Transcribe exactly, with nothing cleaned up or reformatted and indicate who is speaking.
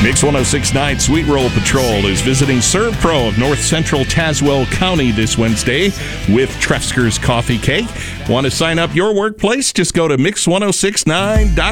Speaker 1: Mix one oh six point nine Sweet Roll Patrol is visiting Serve Pro of North Central Tazewell County this Wednesday with Trefsker's Coffee Cake. Want to sign up your workplace? Just go to mix ten sixty-nine dot com.